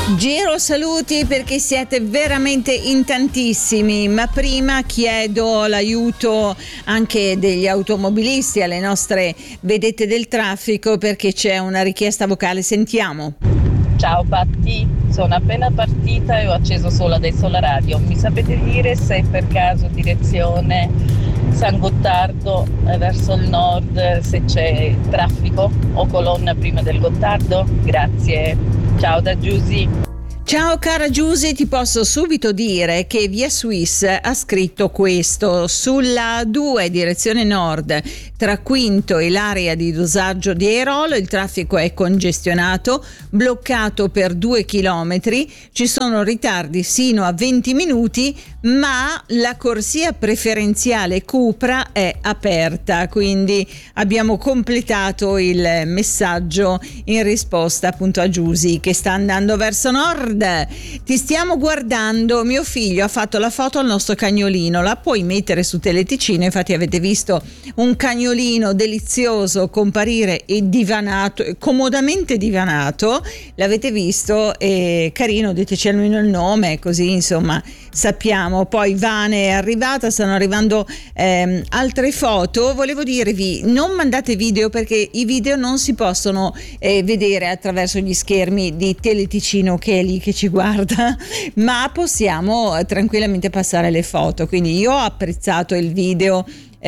Giro saluti perché siete veramente in tantissimi, ma prima chiedo l'aiuto anche degli automobilisti alle nostre vedette del traffico perché c'è una richiesta vocale, sentiamo. Ciao Patti, sono appena partita e ho acceso solo adesso la radio. Mi sapete dire se per caso direzione San Gottardo verso il nord se c'è traffico o colonna prima del Gottardo? Grazie, ciao da Giusy. Ciao cara Giusy, ti posso subito dire che Via Swiss ha scritto questo: sulla 2 direzione nord tra Quinto e l'area di dosaggio di Airolo il traffico è congestionato, bloccato per 2 chilometri, ci sono ritardi sino a 20 minuti, ma la corsia preferenziale Cupra è aperta, quindi abbiamo completato il messaggio in risposta appunto a Giusy che sta andando verso nord. Ti stiamo guardando, mio figlio ha fatto la foto al nostro cagnolino, la puoi mettere su Teleticino, infatti avete visto un cagnolino delizioso comparire e divanato, comodamente divanato, l'avete visto, e carino, diteci almeno il nome così insomma sappiamo. Poi Vane è arrivata, stanno arrivando altre foto. Volevo dirvi, non mandate video perché i video non si possono vedere attraverso gli schermi di Teleticino che è lì che ci guarda, ma possiamo tranquillamente passare le foto. Quindi io ho apprezzato il video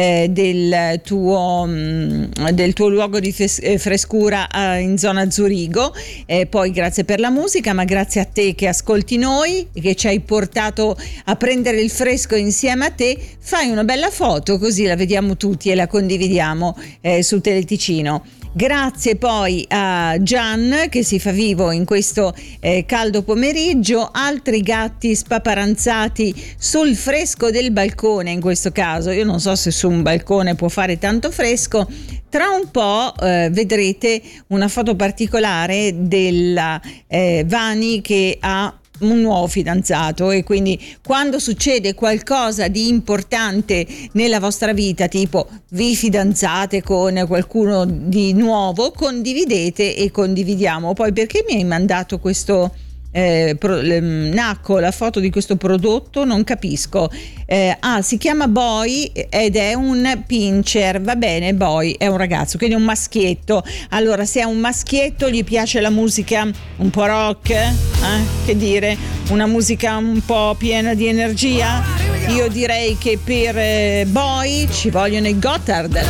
del tuo luogo di frescura in zona Zurigo, poi grazie per la musica, ma grazie a te che ascolti noi e che ci hai portato a prendere il fresco insieme a te. Fai una bella foto così la vediamo tutti e la condividiamo su Teleticino. Grazie poi a Gian che si fa vivo in questo caldo pomeriggio, altri gatti spaparanzati sul fresco del balcone. In questo caso io non so se su un balcone può fare tanto fresco. Tra un po' vedrete una foto particolare della Vani che ha un nuovo fidanzato, e quindi quando succede qualcosa di importante nella vostra vita, tipo vi fidanzate con qualcuno di nuovo, condividete e condividiamo. Poi perché mi hai mandato questo Nacco, la foto di questo prodotto? Non capisco. Si chiama Boy ed è un pincher, va bene, Boy è un ragazzo, quindi un maschietto. Allora, se è un maschietto gli piace la musica un po' rock, che dire, una musica un po' piena di energia, io direi che per Boy ci vogliono i Gotthard.